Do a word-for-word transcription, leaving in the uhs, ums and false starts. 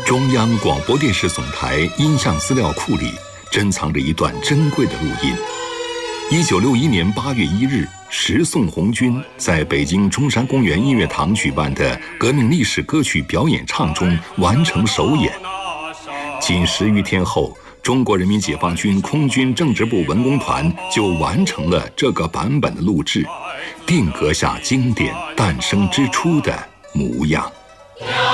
中央广播电视总台音像资料库里珍藏着一段珍贵的录音。一九六一年八月一日，十送红军在北京中山公园音乐堂举办的革命历史歌曲表演唱中完成首演。仅十余天后，中国人民解放军空军政治部文工团就完成了这个版本的录制，定格下经典诞生之初的模样。